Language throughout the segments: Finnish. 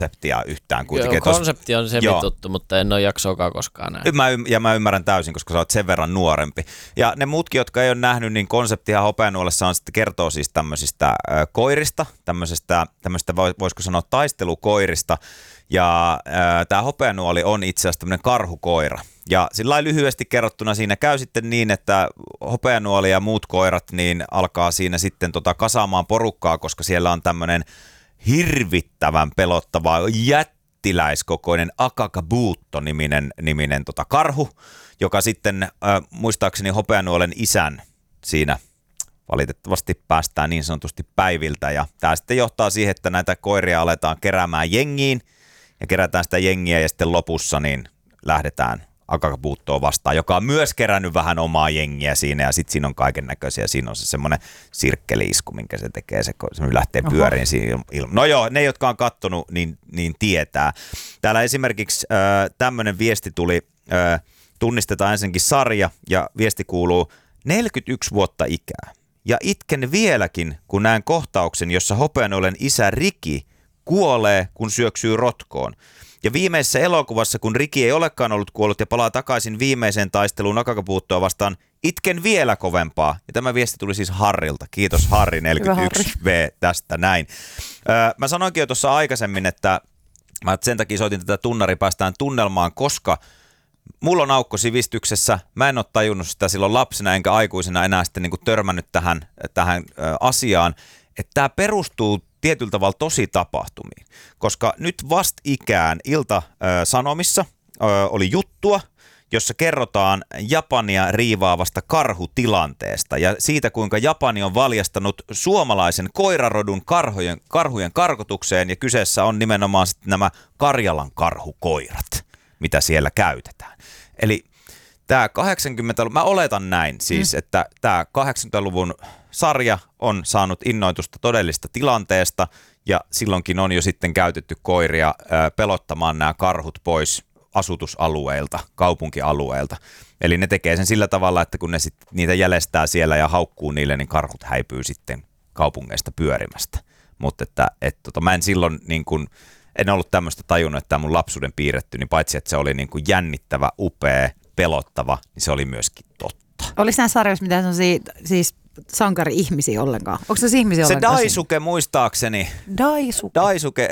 konseptia yhtään kuitenkin. Joo, konsepti on semituttu, mutta en ole jaksoakaan koskaan näin. Mä ymmärrän täysin, koska sä oot sen verran nuorempi. Ja ne muutkin, jotka ei ole nähnyt, niin konseptia Hopeanuolessa on sitten kertoo siis tämmöisistä koirista, tämmöistä voisiko sanoa taistelukoirista. Ja tämä Hopeanuoli on itse asiassa tämmöinen karhukoira. Ja sillä lyhyesti kerrottuna siinä käy sitten niin, että Hopeanuoli ja muut koirat niin alkaa siinä sitten kasaamaan porukkaa, koska siellä on tämmöinen hirvittävän pelottava jättiläiskokoinen Akakabuutto-niminen karhu, joka sitten muistaakseni Hopeanuolen isän siinä valitettavasti päästään niin sanotusti päiviltä. Ja tämä sitten johtaa siihen, että näitä koiria aletaan keräämään jengiin ja kerätään sitä jengiä ja sitten lopussa niin lähdetään Akakabuuttoa vastaan, joka on myös kerännyt vähän omaa jengiä siinä ja sitten siinä on kaiken näköisiä. Siinä on se semmoinen sirkkeli-isku, minkä se tekee, se lähtee pyöriin siinä ilman. No joo, ne jotka on kattonut, niin tietää. Täällä esimerkiksi tämmöinen viesti tuli, tunnistetaan ensinnäkin sarja ja viesti kuuluu 41 vuotta ikää. Ja itken vieläkin, kun näen kohtauksen, jossa Hopeanuolen isä Riki kuolee, kun syöksyy rotkoon. Ja viimeisessä elokuvassa, kun Riki ei olekaan ollut kuollut ja palaa takaisin viimeiseen taisteluun Akakabuuttoa vastaan, itken vielä kovempaa. Ja tämä viesti tuli siis Harrilta. Kiitos Harri 41V tästä näin. Mä sanoinkin jo tuossa aikaisemmin, että mä sen takia soitin tätä tunnari päästään tunnelmaan, koska mulla on aukko sivistyksessä. Mä en ole tajunnut sitä silloin lapsena enkä aikuisena enää sitten niin kuin törmännyt tähän asiaan, että tämä perustuu tietyllä tavalla tosi tapahtumiin, koska nyt vastikään Ilta-Sanomissa oli juttua, jossa kerrotaan Japania riivaavasta karhutilanteesta ja siitä, kuinka Japani on valjastanut suomalaisen koirarodun karhujen karkotukseen ja kyseessä on nimenomaan sitten nämä Karjalan karhukoirat, mitä siellä käytetään. Eli tämä 80-luvun, mä oletan näin siis, että tämä 80-luvun sarja on saanut innoitusta todellista tilanteesta ja silloinkin on jo sitten käytetty koiria pelottamaan nämä karhut pois asutusalueilta, kaupunkialueelta. Eli ne tekee sen sillä tavalla, että kun ne niitä jälestää siellä ja haukkuu niille, niin karhut häipyy sitten kaupungeista pyörimästä. Mutta mä en silloin niin kuin, en ollut tämmöistä tajunnut, että tämä mun lapsuuden piirretty, niin paitsi että se oli niin kuin jännittävä, upea, pelottava, niin se oli myöskin totta. Oliko nämä sarjoissa mitään sellaisia siis sankari-ihmisiä ollenkaan? Onko se ihmisiä ollenkaan? Se Daisuke muistaakseni. Daisuke.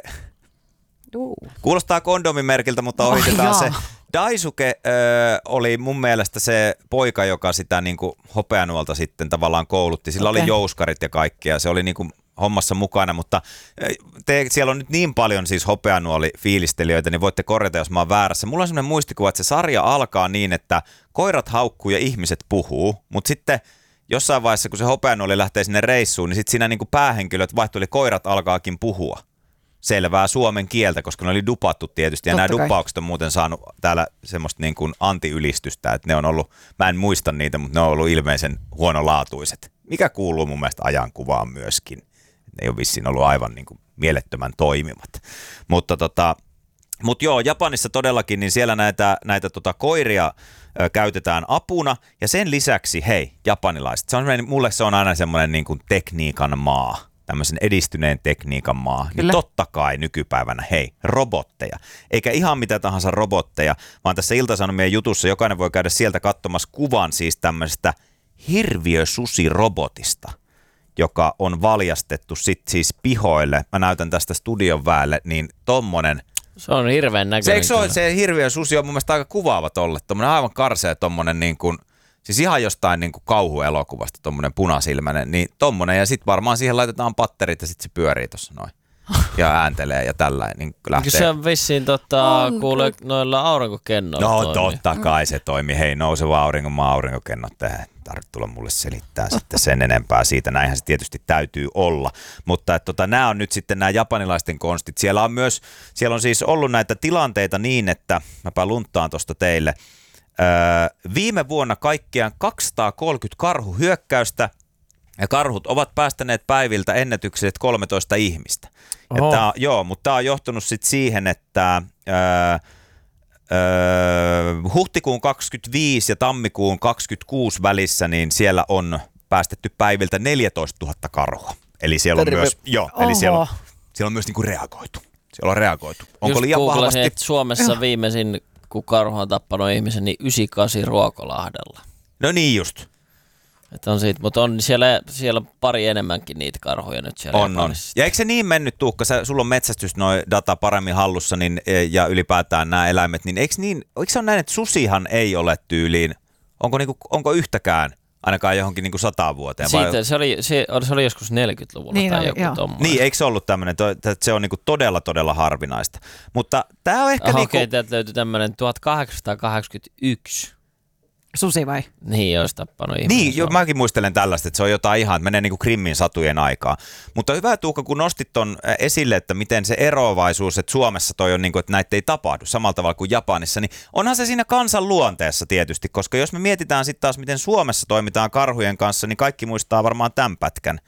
Kuulostaa kondomimerkiltä, mutta ohitetaan se. Daisuke oli mun mielestä se poika, joka sitä niin kuin Hopeanuolta sitten tavallaan koulutti. Sillä oli jouskarit ja kaikkea. Se oli niin kuin hommassa mukana, mutta siellä on nyt niin paljon siis Hopeanuoli-fiilistelijöitä, niin voitte korjata, jos mä oon väärässä. Mulla on sellainen muistikuva, että se sarja alkaa niin, että koirat haukkuu ja ihmiset puhuu, mutta sitten jossain vaiheessa, kun se Hopeanuoli lähtee sinne reissuun, niin sitten siinä niin kuin päähenkilöt vaihtuu, eli koirat alkaakin puhua selvää suomen kieltä, koska ne oli dupattu tietysti, ja nämä dupaukset on muuten saanut täällä semmoista niin kuin anti-ylistystä, että ne on ollut, mä en muista niitä, mutta ne on ollut ilmeisen huonolaatuiset, mikä kuuluu mun mielestä ajankuvaan myöskin. Ne ei ole vissiin ollut aivan niin kuin mielettömän toimivat. Mutta joo, Japanissa todellakin, niin siellä näitä koiria käytetään apuna, ja sen lisäksi, hei, japanilaiset, mulle se on aina semmoinen niin kuin tekniikan maa, tämmöisen edistyneen tekniikan maa, niin totta kai nykypäivänä, hei, robotteja. Eikä ihan mitä tahansa robotteja, vaan tässä Ilta-Sanomien jutussa jokainen voi käydä sieltä katsomassa kuvan siis tämmöisestä hirviösusirobotista, joka on valjastettu sitten siis pihoille. Mä näytän tästä studion väelle, niin tommonen. Se on hirveän näköinen. Se hirviösusi on mun mielestä aika kuvaava tolle. Tommonen aivan karsea tommonen niin kuin, siis ihan jostain niin kuin kauhuelokuvasta tommonen punasilmäinen, niin tommonen. Ja sit varmaan siihen laitetaan patterit ja sit se pyörii tossa noin. Ja ääntelee ja tällainen. Niin lähtee. Se on vissiin kuule noilla aurinkokennoilla. No totta kai se toimii. Hei, nouseva aurinkokennot tähän. Tarvitse tulla mulle selittää sitten sen enempää siitä. Näinhän se tietysti täytyy olla. Mutta nämä on nyt sitten nämä japanilaisten konstit. Siellä on siis ollut näitä tilanteita niin, että mäpä lunttaan tuosta teille. Viime vuonna kaikkiaan 230 karhuhyökkäystä ja karhut ovat päästäneet päiviltä ennätykset 13 ihmistä. Mutta tämä on johtunut sitten siihen, että huhtikuun 25 ja tammikuun 26 välissä niin siellä on päästetty päiviltä 14 000 karhua. Eli siellä on myös, siellä on myös niinku reagoitu. Siellä on reagoitu. Onko just liian googlasin, vahvasti? että Suomessa viimeisin, kun karhu on tappanut ihmisen, niin 98 Ruokolahdella. No niin just. Että on siitä, mutta on siellä pari enemmänkin niitä karhuja nyt siellä On. Japanissa. Ja eikö se niin mennyt, Tuukka, sulla on metsästys noi data paremmin hallussa niin, ja ylipäätään nämä eläimet, niin eikö se ole näin, että susihan ei ole tyyliin, onko yhtäkään ainakaan johonkin niin kuin 100 vuoteen? Siitä, se oli joskus 40-luvulla Niin tai oli, joku joo. tommoinen. Niin, eikö se ollut tämmöinen, että se on niin kuin todella harvinaista. Mutta tämä on ehkä Okei, täältä löytyi tämmöinen 1881. Susi vai? Niin, olisi tappanut ihmisen. Niin, jo, mäkin muistelen tällaista, että se on jotain ihan, että menee niin kuin Krimmin satujen aikaa. Mutta hyvä Tuukka, kun nostit ton esille, että miten se eroavaisuus, että Suomessa toi on niin kuin, että näitä ei tapahdu samalla tavalla kuin Japanissa, niin onhan se siinä kansan luonteessa tietysti, koska jos me mietitään sitten taas, miten Suomessa toimitaan karhujen kanssa, niin kaikki muistaa varmaan tämän pätkän.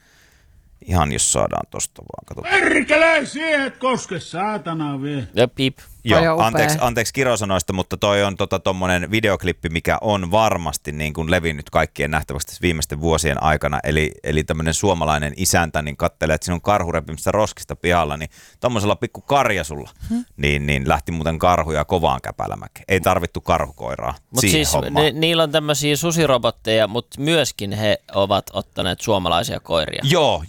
Ihan jos saadaan tosta vaan, katsotaan. Perkele, siihen et koske, saatana vie. Ja pip. Joo, anteeksi kirosanoista, mutta toi on tommonen videoklippi, mikä on varmasti niin kuin levinnyt kaikkien nähtävästi viimeisten vuosien aikana. Eli tämmöinen suomalainen isäntä niin kattelee, että siinä on karhu repimistä roskista pihalla, niin tommosella pikku karjasulla niin lähti muuten karhuja kovaan käpälämäkeen. Ei tarvittu karhukoiraa Mutta siihen siis hommaan. niillä on tämmöisiä susirobotteja, mutta myöskin he ovat ottaneet suomalaisia koiria. Joo,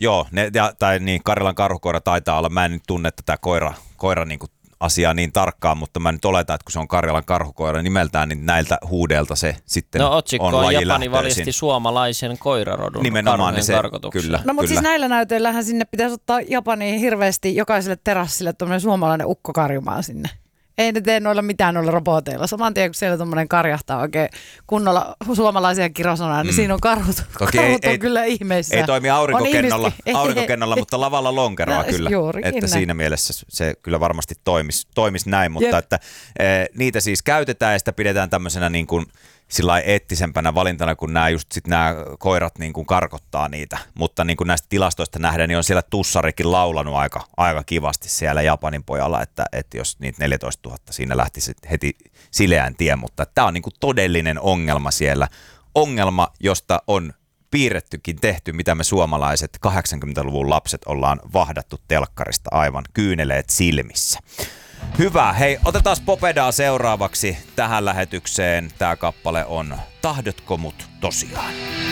Karjalan karhukoira taitaa olla, mä en nyt tunne tätä koira niin kuin asiaa niin tarkkaan, mutta mä nyt oletan, että kun se on Karjalan karhukoira nimeltään, niin näiltä huudeilta se sitten No otsikko on on lajilähtöisin. Japani valjasti suomalaisen koirarodun Nimenomaan, niin se, karkotukseen. kyllä. No mutta siis näillä näytöillähän sinne pitäisi ottaa Japaniin hirveästi jokaiselle terassille tuommoinen suomalainen ukko karjumaan sinne. Ei ne tee mitään noilla roboteilla. Saman tien kun siellä tuommoinen karjahtaa oikein kunnolla suomalaisia kirosanoja, niin siinä on karhut. Karhut on kyllä ihmeissä. Ei toimi aurinkokennolla, mutta lavalla lonkeroa kyllä. Että näin. siinä mielessä se kyllä varmasti toimisi näin, mutta että niitä siis käytetään ja sitä pidetään tämmöisenä niin kuin sillä eettisempänä valintana, kun nämä koirat niin kuin karkottaa niitä. Mutta niin kuin näistä tilastoista nähdään, niin on siellä tussarikin laulanut aika kivasti siellä Japanin pojalla, että jos niitä 14 000 siinä lähtisi heti sileään tie, mutta tämä on niin kuin todellinen ongelma siellä. Ongelma, josta on piirrettykin tehty, mitä me suomalaiset 80-luvun lapset ollaan vahdattu telkkarista aivan kyyneleet silmissä. Hyvä. Hei, otetaan Popedaa seuraavaksi tähän lähetykseen. Tämä kappale on Tahdotko mut tosiaan?